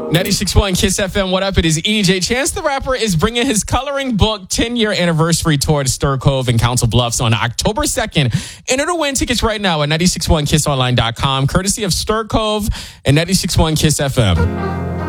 96.1 Kiss FM. What up? It is EJ. Chance the Rapper is bringing his coloring book 10-year anniversary tour to Stir Cove and Council Bluffs on October 2nd. Enter to win tickets right now at 961kissonline.com, courtesy of Stir Cove and 96.1 Kiss FM.